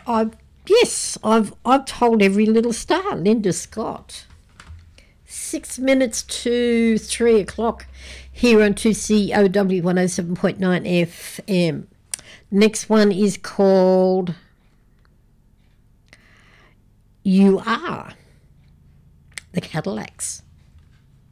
I've told every little star. Linda Scott. 6 minutes to 3 o'clock here on 2COW 107.9 FM. Next one is called You Are, the Cadillacs.